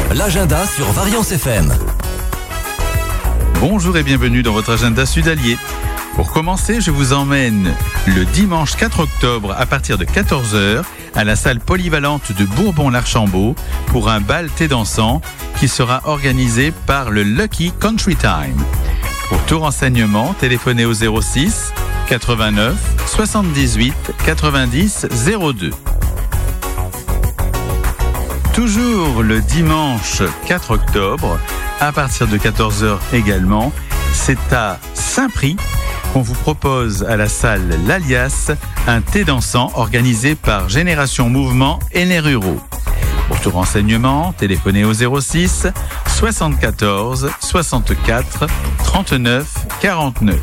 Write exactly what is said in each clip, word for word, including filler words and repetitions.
l'agenda sur Variance F M. Bonjour et bienvenue dans votre agenda sud-allier. Pour commencer, je vous emmène le dimanche quatre octobre à partir de quatorze heures à la salle polyvalente de Bourbon-l'Archambault pour un bal thé dansant qui sera organisé par le Lucky Country Time. Pour tout renseignement, téléphonez au zéro six quatre-vingt-neuf soixante-dix-huit quatre-vingt-dix zéro deux. Toujours le dimanche quatre octobre, à partir de quatorze heures également, c'est à Saint-Prix qu'on vous propose à la salle L'Alias un thé dansant organisé par Génération Mouvement et les Ruraux. Pour tout renseignement, téléphonez au zéro six soixante-quatorze soixante-quatre trente-neuf quarante-neuf.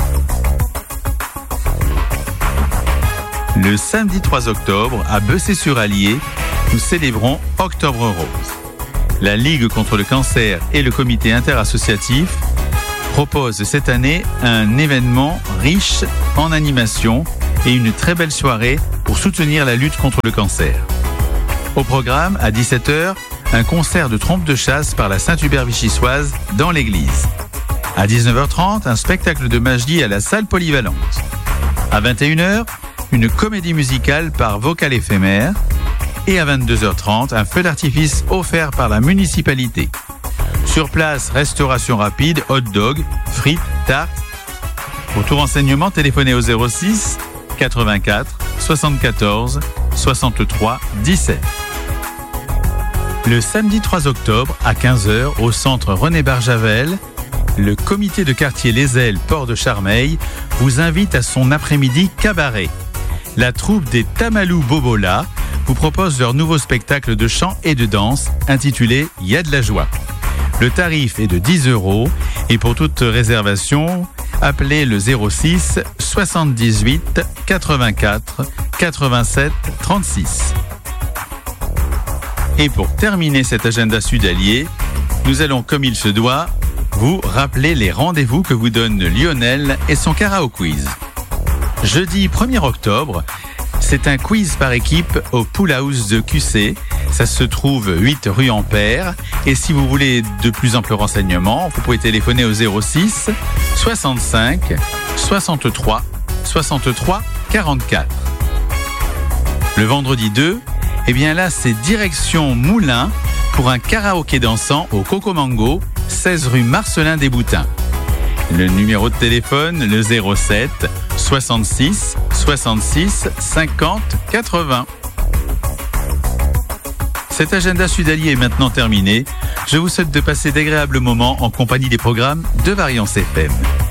Le samedi trois octobre, à Bessay-sur-Allier, nous célébrons Octobre Rose. La Ligue contre le cancer et le comité interassociatif proposent cette année un événement riche en animation et une très belle soirée pour soutenir la lutte contre le cancer. Au programme, à dix-sept heures, un concert de trompe de chasse par la Saint-Hubert-Vichysoise dans l'église. À dix-neuf heures trente, un spectacle de magie à la salle polyvalente. À vingt et une heures, une comédie musicale par Vocal Éphémère. Et à vingt-deux heures trente, un feu d'artifice offert par la municipalité. Sur place, restauration rapide, hot dog, frites, tartes. Pour tout renseignement, téléphonez au zéro six quatre-vingt-quatre soixante-quatorze soixante-trois dix-sept. Le samedi trois octobre, à quinze heures, au centre René Barjavel, le comité de quartier Les Ailes, Port de Charmeil, vous invite à son après-midi cabaret. La troupe des Tamalou Bobola vous propose leur nouveau spectacle de chant et de danse intitulé « Y'a de la joie ». Le tarif est de dix euros et pour toute réservation, appelez le zéro six soixante-dix-huit quatre-vingt-quatre quatre-vingt-sept trente-six. Et pour terminer cet agenda sud-allier, nous allons, comme il se doit, vous rappeler les rendez-vous que vous donne Lionel et son karaoke quiz. Jeudi premier octobre, c'est un quiz par équipe au Pool House de Q C. Ça se trouve huit rue Ampère. Et si vous voulez de plus amples renseignements, vous pouvez téléphoner au zéro six soixante-cinq soixante-trois soixante-trois quarante-quatre. Le vendredi deux, eh bien là, c'est direction Moulins pour un karaoké dansant au Coco Mango, seize rue Marcelin des Boutins. Le numéro de téléphone, le zéro sept soixante-six soixante-six cinquante quatre-vingts. Cet agenda sud-allier est maintenant terminé. Je vous souhaite de passer d'agréables moments en compagnie des programmes de Variance F M.